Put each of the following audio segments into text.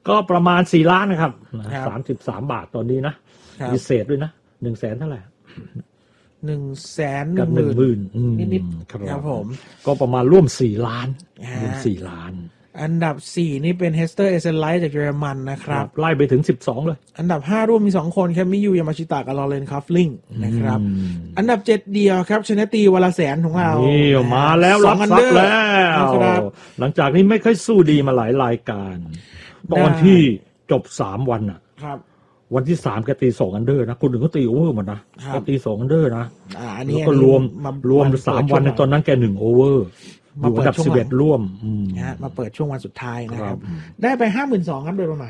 ก็ประมาณ4 ล้านนะครับ33 บาทตอนนี้นะพิเศษด้วยนะ100,000เท่าไหร่ 110,000 กับ 10,000 นิดๆครับผมก็ประมาณร่วม4 ล้านร่วม4 ล้านอันดับ4นี่เป็นเฮสเตอร์เอเซนไลท์จากเยอรมันนะครับไล่ไปถึง12เลยอันดับ5ร่วมมี2คนครับมิยูยามาชิตะกับลอเรนคัฟลิงนะครับอันดับ7เดียวครับชนะตีวลาแสนของเรานี่มาแล้วรับทรัพย์แล้วหลังจากนี้ไม่ค่อยสู้ดีมาหลายรายการตอนที่จบ3 วันอ่ะวันที่3แกตี2 อันเดอร์นะคนอื่นเขาตีโอเวอร์หมดนะแกตี2 อันเดอร์นะแล้วก็รวม3 วันในตอนนั้นแก1 โอเวอร์มาเปิดช่วง11ร่วมมาเปิดช่วงวันสุดท้ายนะครับได้ไป 52,000 ครับโดยประมาณ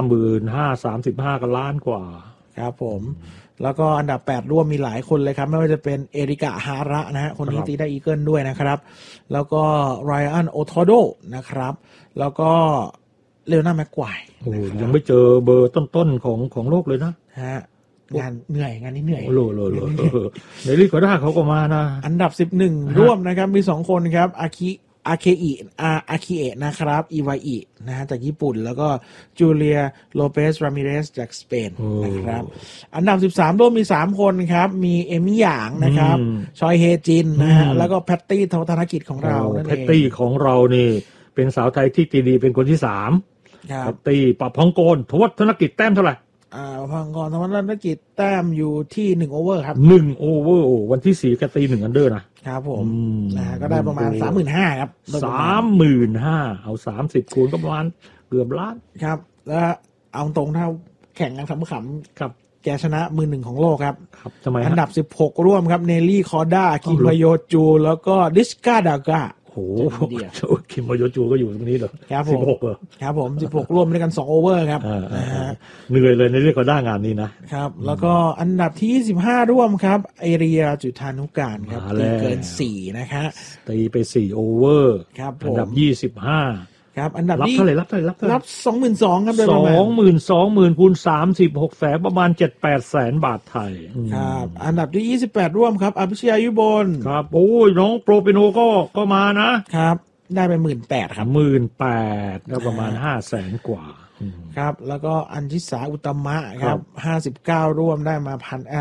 35,000 ก็ล้านกว่าครับผมแล้วก็อันดับ8ร่วมมีหลายคนเลยครับไม่ว่าจะเป็นเอริกะฮาระนะฮะคนนี้ตีได้อีเกิลด้วยนะครับแล้วก็ไรอันโอทอโดนะครับแล้วก็เลโอนาร์ดแม็กควายยังไม่เจอเบอร์ต้นๆของโลกเลยนะฮะงานเหนื่อยงานนี้เหนื่อยโลในลีกก็ได้เขาก็มานะอันดับ11ร่วมนะครับมี2คนครับอาเคเอะนะครับอีวาอินะฮะจากญี่ปุ่นแล้วก็จูเลียโลเปสรามิเรสจากสเปนนะครับอันดับ13ร่วมมี3คนครับมีเอมี่หยางนะครับชอยเฮจินนะฮะแล้วก็แพตตี้ธนกิจของเราแพตตี้ของเรานี่เป็นสาวไทยที่ตีดีเป็นคนที่3แพตตี้ปะพองโกนทวัฒธนกิจแต้มเท่าไหร่พังกรธวัฒนกิจแต้มอยู่ที่1 โอเวอร์ครับ 1 โอเวอร์วันที่4แกตี1 อันเดอร์นะครับผมก็ได้ประมาณ 35,000 ครับ 35,000เอา30คูณก็ประมาณเกือบล้านครับแล้วเอาตรงถ้าแข่งกันขำๆครับแกชนะมือ1ของโลกครับทำไมอันดับ16ร่วมครับเนลลี่คอด้าคิมพโยจูแล้วก็ดิสกาดากาโอ้โหคิมโมโยจูก็อยู่ตรงนี้เหรอ 16เหรอครับผม16ร่วมด้วยกัน2 โอเวอร์ครับเหนื่อยเลยในเรื่องของด้านงานนี้นะครับแล้วก็อันดับที่25ร่วมครับเอเรียจุฑานุการครับตีเกิน4นะครับตีไป4 โอเวอร์อันดับ25 ครับอันดับรับเท่าไหร่รับ 22,000 ครับโดยประมาณ 20,000 คูณ 36 แสนประมาณ 7-8 แสนบาทไทยครับอันดับที่28ร่วมครับอภิชยายุบลครับโอ้ยน้องโปรเปโนก็มานะครับได้ไป 18,000 ครับ 18,000ก็ประมาณ 500,000 กว่าครับแล้วก็อัญชิสาอุตมะครับ59ร่วมได้มา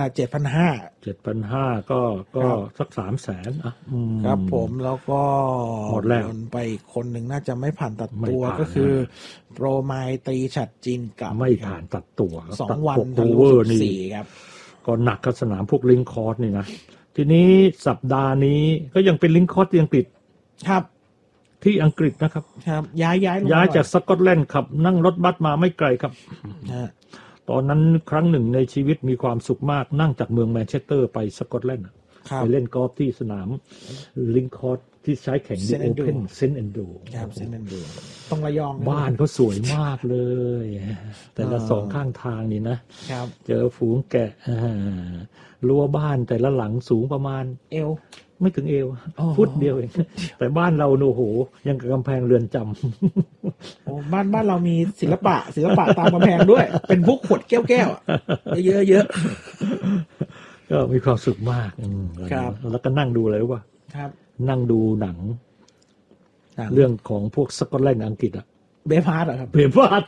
7,500 ก็สัก 300,000อ่ะครับผมแล้วก็หมดแล้วไปคนหนึ่งน่าจะไม่ผ่านตัดตัวก็คือโปรไมตรีฉัตรจินกับไม่ผ่านตัดตัว 2 วันโอเวอร์นี่ครับก็หนักกับสนามพวกลิงคอร์สนี่นะทีนี้สัปดาห์นี้ก็ยังเป็นลิงคอร์สที่อังกฤษครับที่อังกฤษนะครับย้ายจากสกอตแลนด์ครับนั่งรถบัสมาไม่ไกลครับตอนนั้นครั้งหนึ่งในชีวิตมีความสุขมากนั่งจากเมืองแมนเชสเตอร์ไปสกอตแลนด์ไปเล่นกอล์ฟที่สนามลิงคอร์สที่ใช้แข่งดีโอเพนเซนต์แอนโดตรงระยองบ้านเขาสวยมากเลยแต่ละ2 ข้างทางนี่นะเจอฝูงแกะรั้วบ้านแต่ละหลังสูงประมาณเอวไม่ถึงเอวฟุตเดียวเองแต่บ้านเราโอ้โหยังกับกำแพงเรือนจำโอ้บ้านเรามีศิลปะตามกำแพงด้วยเป็นพวกขวดแก้วเยอะก็มีความสุขมากแล้วก็นั่งดูอะไรรู้ป่ะนั่งดูหนังเรื่องของพวกสกอตแลนด์อังกฤษอะเบฟาร์ดครับเบฟาร์ด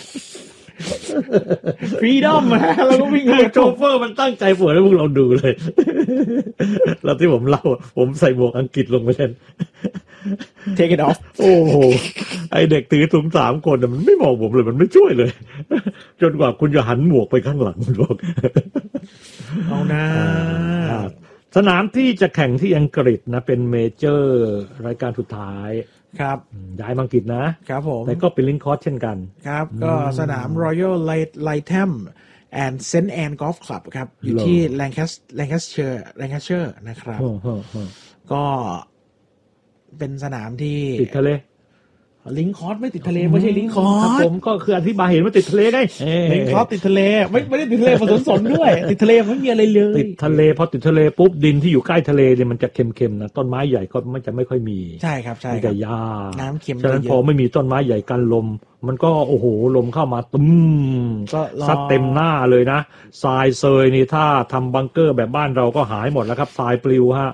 ฟรีดอมแล้วก็วิ่งโชเฟอร์มันตั้งใจเปิดให้พวกเราดูเลยแล้วที่ผมเล่าผมใส่หมวกอังกฤษลงไปเล่น Take it off โอ้โหไอเด็กถือถุง3 คนมันไม่มองผมเลยมันไม่ช่วยเลยจนกว่าคุณจะหันหมวกไปข้างหลังบอกเอานะสนามที่จะแข่งที่อังกฤษนะเป็นเมเจอร์รายการสุดท้ายครับย้ายมาอังกฤษนะครับผมแต่ก็เป็นลิงคอร์สเช่นกันครับก็สนาม Royal Lytham and St Anne Golf Club ครับอยู่ที่ Lancashire นะครับก็เป็นสนามที่ติดทะเลลิงคอร์สไม่ติดทะเลไม่ใช่ลิงคอร์สผมก็คืออธิบายเห็นว่าติดทะเลไงลิงคอร์สติดทะเลไม่ได้ติดทะเลผสมด้วยติดทะเลไม่มีอะไรเลยติดทะเลพอติดทะเลปุ๊บดินที่อยู่ใกล้ทะเลเนี่ยมันจะเค็มๆนะต้นไม้ใหญ่ก็มันจะไม่ค่อยมีใช่ครับใช่มีแต่หญ้าน้ำเค็มฉะนั้นพอไม่มีต้นไม้ใหญ่กันลมมันก็โอ้โหลมเข้ามาตุ้มซัดเต็มหน้าเลยนะทรายเซยนี่ถ้าทำบังเกอร์แบบบ้านเราก็หายหมดแล้วครับทรายปลิวฮะ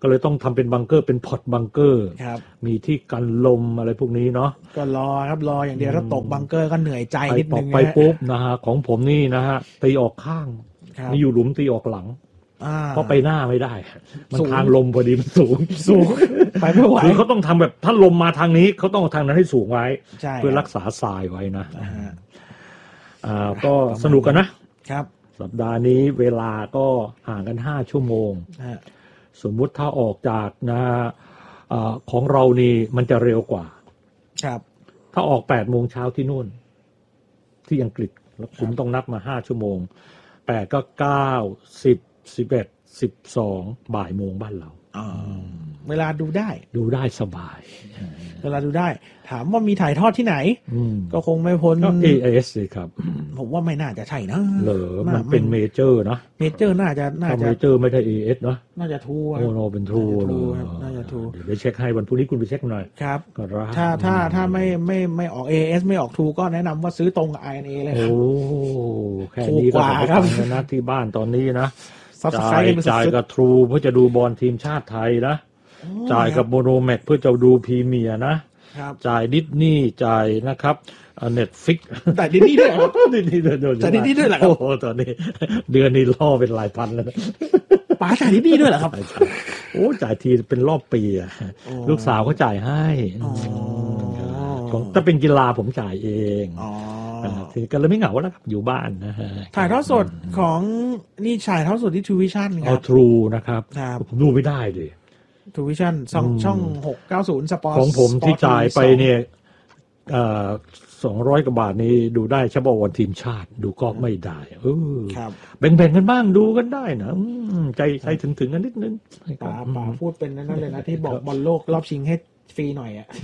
ก็เลยต้องทำเป็นบังเกอร์เป็นพอร์ตบังเกอร์มีที่กันลมอะไรพวกนี้เนาะก็รอครับรออย่างเดียวถ้าตกบังเกอร์ก็เหนื่อยใจนิดนึงไปปุ๊บนะฮะของผมนี่นะฮะตีออกข้างมีอยู่หลุมตีออกหลังเพราะไปหน้าไม่ได้มันทางลมพอดีมันสูงไปไม่ไหวคือเขาต้องทำแบบถ้าลมมาทางนี้เขาต้องเอาทางนั้นให้สูงไว้เพื่อรักษาทรายไว้นะก็สนุกกันนะครับสัปดาห์นี้เวลาก็ห่างกัน5 ชั่วโมงสมมุติถ้าออกจากนะของเรานี่มันจะเร็วกว่าครับถ้าออก8 โมงเช้าที่นู่นที่อังกฤษแล้วคุณต้องนับมา5 ชั่วโมง8ก็9 10 11 12บ่ายโมงบ้านเราเวลาดูได้สบายเวลาดูได้ถามว่ามีถ่ายทอดที่ไหนก็คงไม่พ้นก็ AS สิครับผมว่าไม่น่าจะใช่นะเหรอมันเป็นเมเจอร์นะเมเจอร์น่าจะเมเจอร์ไม่ได้ AS เนาะน่าจะทูโอ้โนเป็นทูน่าจะทูเดี๋ยวเช็คให้วันพรุ่งนี้คุณไปเช็คหน่อยครับถ้าไม่ออก AS ไม่ออกทูก็แนะนำว่าซื้อตรงกับ INA เลยครับโอ้แค่นี้ก็ได้นะที่บ้านตอนนี้นะจ่ายกับทรูเพื่อจะดูบอลทีมชาติไทยนะจ่ายกับโมโนแม็กเพื่อจะดูพรีเมียร์นะจ่ายดิสนีย์จ่ายนะครับเน็ตฟิกจ่ายดิสนีย์ด้วยดิสนีย์ด้วยจ่ายดิสนีย์ด้วยเหรอครับโอ้โหตอนนี้เดือนนี้ล่อเป็นหลายพันแล้วป๋าจ่ายดิสนีย์ด้วยเหรอครับโอ้จ่ายทีเป็นรอบปีอ่ะลูกสาวเขาจ่ายให้ถ้าเป็นกีฬาผมจ่ายเองทีก็เลยไม่เหงาแล้วครับอยู่บ้านนะฮะถ่ายทอดสดของนี่ถ่ายทอดสดที่ทูวิชั่นครับทรูนะครับผมดูไม่ได้เลยทูวิชั่นช่อง690สปอร์ตของผมที่จ่ายไปเนี่ย200 กว่าบาทนี้ดูได้เฉพาะวันทีมชาติดูก็ไม่ได้แบ่งกันบ้างดูกันได้นะใจถึงกันนิดนึงป๋าพูดเป็นนั่นเลยนะที่บอกบอลโลกรอบชิงให้ฟรีหน่อยอ่ะ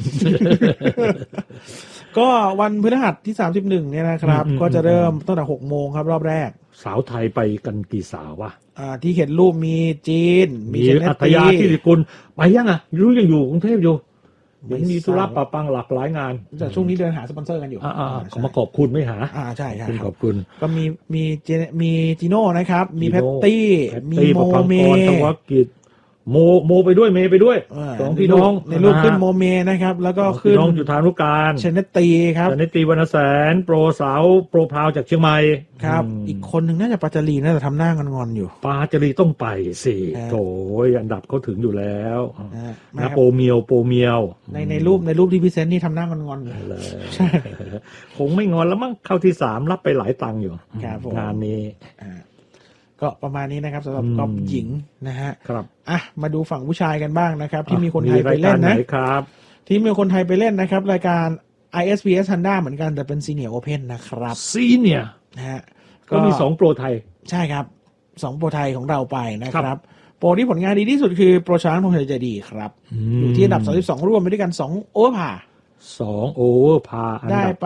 ก็วันพฤหัสที่31เนี่ยนะครับก็จะเริ่มตั้งแต่6 โมงครับรอบแรกสาวไทยไปกันกี่สาววะที่เห็นรูปมีจีนมีอัธยาที่กุลไปยังอ่ะรู้ยังอยู่กรุงเทพอยู่ยังมีธุระปะปังหลากหลายงานแต่ช่วงนี้เดินหาสปอนเซอร์กันอยู่เขามาขอบคุณไม่หาใช่ขอบคุณก็มีจีโน่นะครับมีแพตตี้มีโมเมธวัชกิจโมไปด้วยเมไปด้วยสองพี่น้องในรูปขึ้นโมเมนะครับแล้วก็ขึ้นน้องจุฑานุการชนตีครับชนตีวรรณแสนโปรสาวโปรพาวจากเชียงใหม่ครับอีกคนหนึ่งน่าจะปาจารีน่าจะทำหน้างอนอยู่ปาจารีต้องไปสิโถยอันดับเขาถึงอยู่แล้วนะโปเมียวในรูปที่พี่เซนนี่ทำหน้างอนอยู่ใช่คงไม่งอนแล้วมั้งเข้าที่3รับไปหลายตังค์อยู่งานนี้ก็ประมาณนี้นะครับสำหรับกอล์ฟหญิงนะฮะครับมาดูฝั่งผู้ชายกันบ้างนะครับที่มีคนไทยไปเล่นนะครับที่มีคนไทยไปเล่นนะครับรายการ ISPS Honda เหมือนกันแต่เป็น Senior Open นะครับ Senior นะฮะก็มี2โปรไทยใช่ครับ2โปรไทยของเราไปนะครับโปรที่ผลงานดีที่สุดคือโปรช้างพงษ์ใจดีครับอยู่ที่อันดับ32ร่วมไปด้วยกัน2โอเวอร์พา 2โอเวอร์พาได้ไป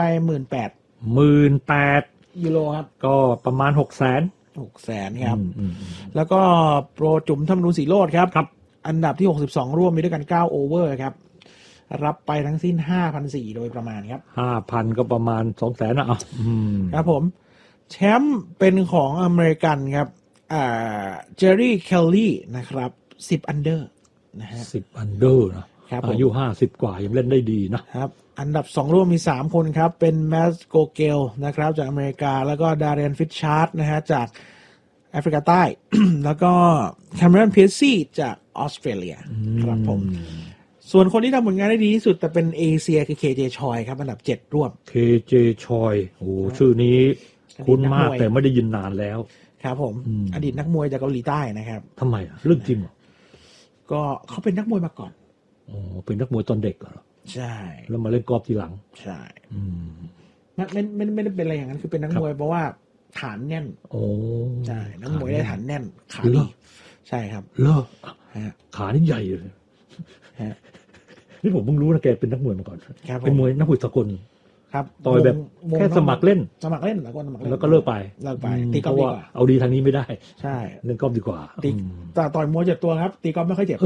18,000 ยูโรครับก็ประมาณ 600,000 ครับแล้วก็โปรจุ๋มธรรมนูญศรีโรจน์ครับอันดับที่62ร่วมมีด้วยกัน9โอเวอร์ครับรับไปทั้งสิ้น 5,400 โดยประมาณครับ 5,000 ก็ประมาณ 200,000 นะครับผมแชมป์เป็นของอเมริกันครับเจอร์รี่เคลลี่นะครับ10อันเดอร์นะฮะ 10อันเดอร์นะอายุ50กว่ายังเล่นได้ดีนะครับอันดับ2ร่วมมี3คนครับเป็นแมสโกเกลนะครับจากอเมริกาแล้วก็ดาเรนฟิชชาร์ดนะฮะจากแอฟริกาใต้ แล้วก็แคมเมรอนเพซซี่จากออสเตรเลียครับผมส่วนคนที่ทำผลงานได้ดีที่สุดแต่เป็นเอเชียคือ KJ Choi ครับอันดับ7ร่วม KJ Choi โอ้ชื่อนี้คุ้นมากแต่ไม่ได้ยินนานแล้วครับผมอดีตนักมวยจากเกาหลีใต้นะครับทำไมเรื่องจริงเหรอก็เขาเป็นนักมวยมาก่อนเป็นนักมวยตอนเด็กเหรอใช่แล้วมาเล่นกอล์ฟทีหลังใช่ไม่ได้เป็นอะไรอย่างนั้นคือเป็นนักมวยเพราะว่าฐานแน่นใช่นักมวยได้ฐานแน่นขาดีใช่ครับเลิกขานี่ใหญ่เลยนี่ผมเพิ่งรู้นะแกเป็นนักมวยมาก่อนเป็นมวยนักมวยสากลครับต่อยแบบแค่สมัครเล่นแล้วก็เลิกไปตีกอล์ฟดีกว่าเอาดีทางนี้ไม่ได้ใช่เล่นกอล์ฟดีกว่าแต่ต่อยมวยเจ็บตัวครับตีกอล์ฟไม่ค่อยเจ็บ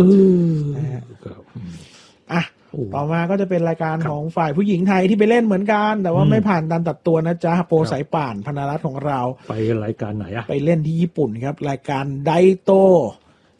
ต่อมาก็จะเป็นรายการของฝ่ายผู้หญิงไทยที่ไปเล่นเหมือนกันแต่ว่าไม่ผ่านการตัดตัวนะจ๊ะโปรสายป่านพนารัตน์ของเราไปรายการไหนอะไปเล่นที่ญี่ปุ่นครับรายการไดโต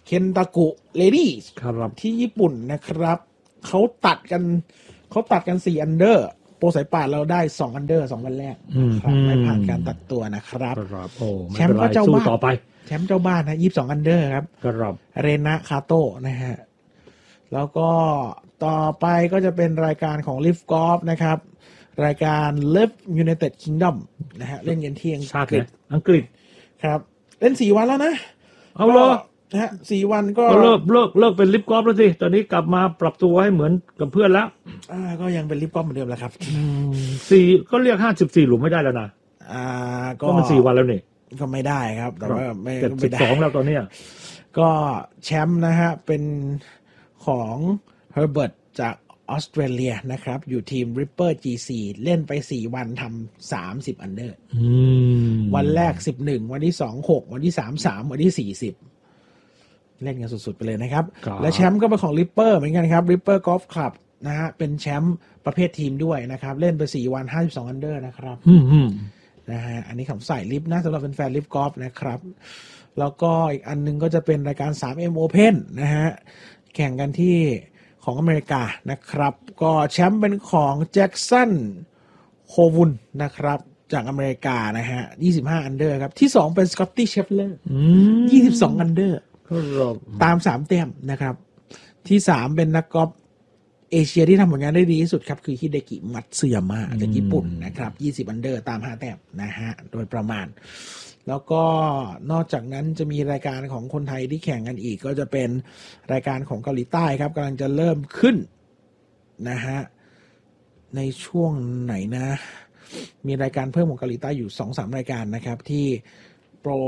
เคนตากุเลดี้ครับที่ญี่ปุ่นนะครับเขาตัดกัน4 อันเดอร์โปรสายป่านเราได้2 อันเดอร์2 วันแรกครับไม่ผ่านการตัดตัวนะครับแชมป์ก็เจ้าบ้านต่อไปแชมป์เจ้าบ้านนะ22 อันเดอร์ครับเรนะคาโต้นะฮะแล้วก็ต่อไปก็จะเป็นรายการของ Live Golf นะครับรายการ Live United Kingdom นะฮะเล่นกันที่อังกฤษครับเล่น4 วันแล้วนะเอาเลยนะฮะ4 วันก็เลิกเป็นลิฟกอล์ฟแล้วสิตอนนี้กลับมาปรับตัวให้เหมือนกับเพื่อนแล้วก็ยังเป็นลิฟกอล์ฟเหมือนเดิมแหละครับ 4ก็เรียก54หลุมไม่ได้แล้วนะก็มัน4 วันแล้วนี่ก็ไม่ได้ครับแต่ว่าไม่ 72แล้วตอนนี้ก็แชมป์นะฮะเป็นของเฮอร์เบิร์ตจากออสเตรเลียนะครับอยู่ทีม Ripper GC เล่นไป4 วันทำ30 อันเดอร์วันแรก11วันที่2 6วันที่3 3วันที่40เล่นกันสุดๆไปเลยนะครับและแชมป์ก็เป็นของ Ripper เหมือนกันครับ Ripper Golf Club นะฮะเป็นแชมป์ประเภททีมด้วยนะครับเล่นไป4 วัน52 อันเดอร์นะครับนะฮะอันนี้ของสายลิฟนะสำหรับแฟนลิฟกอล์ฟนะครับแล้วก็อีกอันนึงก็จะเป็นรายการ 3M Open นะฮะแข่งกันที่ของอเมริกานะครับก็แชมป์เป็นของแจ็คสันโควุนนะครับจากอเมริกานะฮะ25 อันเดอร์ครับที่2เป็นสกอตตี้เชฟเลอร์22 อันเดอร์ตาม3 แต้มนะครับที่3เป็นนักกอล์ฟเอเชียที่ทำผลงานได้ดีที่สุดครับคือฮิเดกิมัตสึยามะจากญี่ปุ่นนะครับ20 อันเดอร์ตาม5 แต้มนะฮะโดยประมาณแล้วก็นอกจากนั้นจะมีรายการของคนไทยที่แข่งกันอีกก็จะเป็นรายการของเกาหลีใต้ครับกำลังจะเริ่มขึ้นนะฮะในช่วงไหนนะมีรายการเพิ่มของเกาหลีใต้อยู่ 2-3 รายการนะครับที่โปร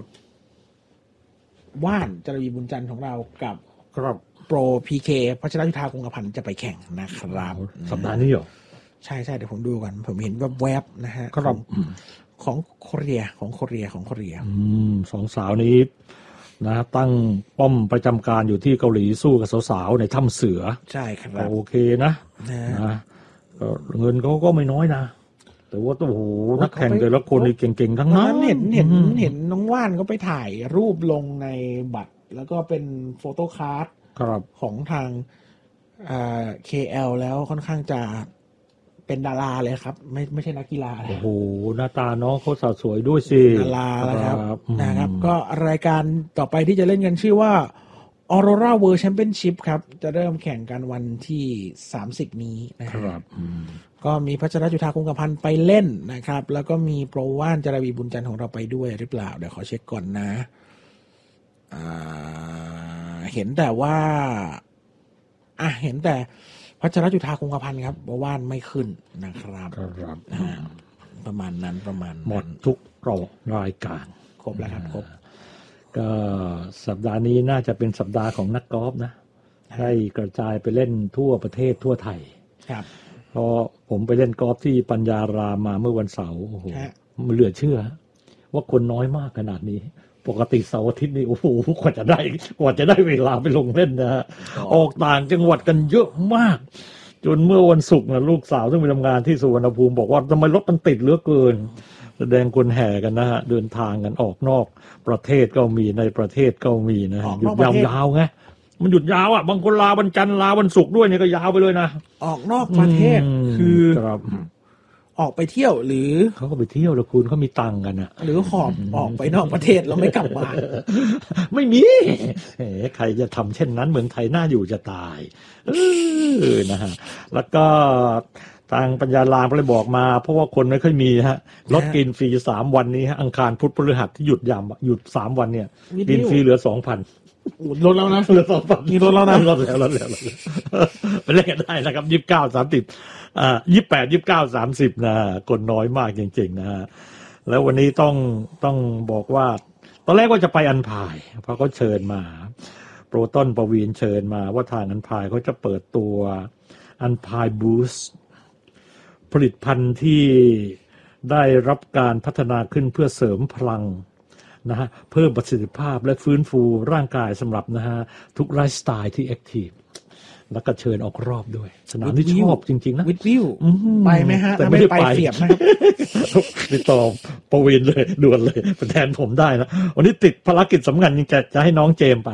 ว่านจรวีบุญจันทร์ของเรากับโปรพีเคพัชรยุทธาคงกระพันธ์จะไปแข่งนะครับสัปดาห์นี้เหรอใช่เดี๋ยวผมดูกันผมเห็นแวบๆนะฮะของโคเรีย 2 สาวนี้นะตั้งป้อมประจำการอยู่ที่เกาหลีสู้กับสาวๆในถ้ำเสือใช่ครับโอเคนะเงินเขาก็ไม่น้อยนะแต่ว่าโอ้โหนักแข่งแต่ละคนนี่เก่งๆทั้งนั้นเห็นน้องว่านก็ไปถ่ายรูปลงในบัตรแล้วก็เป็นโฟโต้การ์ดของทางKL แล้วค่อนข้างจะเป็นดาราเลยครับไม่ใช่นักกีฬาโอ้โหหน้าตาน้องเขาสาวสวยด้วยสิดาราแล้วนะครับก็รายการต่อไปที่จะเล่นกันชื่อว่า Aurora World Championship ครับจะเริ่มแข่งกันวันที่30นี้นะครับก็มีพัชรจุฑาคงกระพันธ์ไปเล่นนะครับแล้วก็มีโปรว่านจรวีบุญจันทร์ของเราไปด้วยหรือเปล่าเดี๋ยวขอเช็คก่อนนะเห็นแต่ว่าเห็นแต่พัชรจุฑาคงกระพันธ์ครับโปรว่านไม่ขึ้นนะครับประมาณนั้นหมดทุกรายการครบแล้วครับครบก็สัปดาห์นี้น่าจะเป็นสัปดาห์ของนักกอล์ฟนะให้กระจายไปเล่นทั่วประเทศทั่วไทยครับเพราะผมไปเล่นกอล์ฟที่ปัญญารามมาเมื่อวันเสาร์โอ้โหมันเหลือเชื่อว่าคนน้อยมากขนาดนี้ปกติเสาร์อาทิตย์นี่โอ้โหกว่าจะได้เวลาไปลงเล่นนะฮะออกต่างจังหวัดกันเยอะมากจนเมื่อวันศุกร์นะลูกสาวซึ่งไปทำงานที่สุวรรณภูมิบอกว่าทำไมรถมันติดเหลือเกินแสดงคนแห่กันนะฮะเดินทางกันออกนอกประเทศก็มีในประเทศก็มีนะหยุดยาวๆไงมันหยุดยาวอ่ะบางคนลาวันจันทร์ลาวันศุกร์ด้วยเนี่ยก็ยาวไปเลยนะออกนอกประเทศคือออกไปเที่ยวหรือเขาก็ไปเที่ยวแล้วคุณเขามีตังค์กันอะหรือหอบออกไปนอกประเทศแล้วไม่กลับบ้านไม่มีใครจะทำเช่นนั้นเมืองไทยน่าอยู่จะตายนะฮะแล้วก็ทางปัญญารามก็เลยบอกมาเพราะว่าคนไม่ค่อยมีฮะลดกินฟรี3 วันนี้ฮะอังคารพุธพฤหัสที่หยุด3 วันเนี่ยกินฟรีเหลือ 2,000 ลดแล้วนะเหลือ 2,000 นี่ลดแล้วนะลดแล้วไปเล่นกันได้นะครับ29 30 28 29 30นะคนน้อยมากจริงๆนะฮะแล้ววันนี้ต้องบอกว่าตอนแรกว่าจะไปอันพายเพราะเขาเชิญมาโปรต้นประวีณเชิญมาว่าทางอันพายเขาจะเปิดตัวอันพายบูสต์ผลิตภัณฑ์ที่ได้รับการพัฒนาขึ้นเพื่อเสริมพลังนะฮะเพิ่มประสิทธิภาพและฟื้นฟูร่างกายสำหรับนะฮะทุกไลฟ์สไตล์ที่แอคทีฟแล้วก็เชิญออกรอบด้วยสนามที่ชอบจริงๆนะวิดวิวไปไหมฮะแต่ไม่ได้ไปเสียบนะครับติดต่อประวินเลยด่วนเลยแทนผมได้นะวันนี้ติดภารกิจสำคัญจริงจะให้น้องเจมไป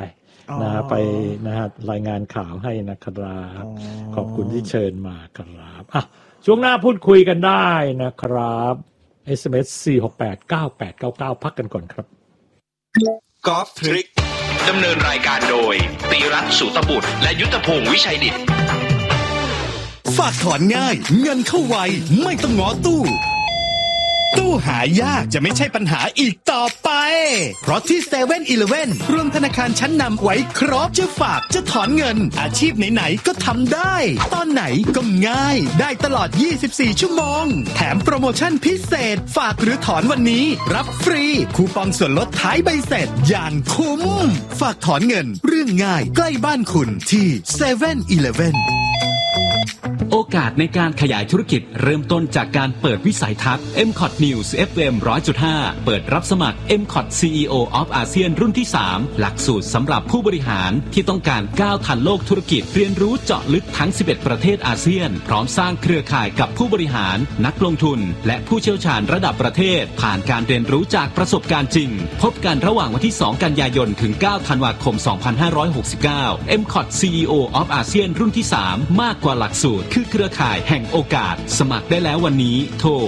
นะไปนะฮะรายงานข่าวให้นะครับขอบคุณที่เชิญมาครับอ่ะช่วงหน้าพูดคุยกันได้นะครับ SMS 4689899พักกันก่อนครับกอล์ฟทริคดำเนินรายการโดยตีรัตน์สุตบุตรและยุทธพงศ์วิชัยดิษฐ์ฝากถอนง่ายเงินเข้าไวไม่ต้องง้อตู้หายากจะไม่ใช่ปัญหาอีกต่อไปเพราะที่ 7-Eleven รวมธนาคารชั้นนำไว้ครบจะฝากจะถอนเงินอาชีพไหนๆก็ทำได้ตอนไหนก็ง่ายได้ตลอด24ชั่วโมงแถมโปรโมชั่นพิเศษฝากหรือถอนวันนี้รับฟรีคูปองส่วนลดท้ายใบเสร็จอย่างคุ้มฝากถอนเงินเรื่องง่ายใกล้บ้านคุณที่ 7-Eleven โอกาสในการขยายธุรกิจเริ่มต้นจากการเปิดวิสัยทัศน์ MCOT News FM 100.5 เปิดรับสมัคร MCOT CEO of ASEAN รุ่นที่ 3 หลักสูตรสำหรับผู้บริหารที่ต้องการก้าวทันโลกธุรกิจเรียนรู้เจาะลึกทั้ง 11 ประเทศอาเซียนพร้อมสร้างเครือข่ายกับผู้บริหารนักลงทุนและผู้เชี่ยวชาญระดับประเทศผ่านการเรียนรู้จากประสบการณ์จริงพบกันระหว่างวันที่ 2 กันยายนถึง 9 ธันวาคม 2569 MCOT CEO of ASEAN รุ่นที่ 3 มากกว่าหลักสูตรคือเครือข่ายแห่งโอกาสสมัครได้แล้ววันนี้โทร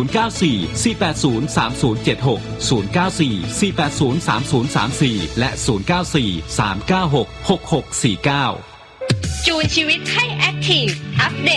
094-480-3076 094-480-3034 และ 094-396-6649 จูนชีวิตให้แอคทีฟอัปเดต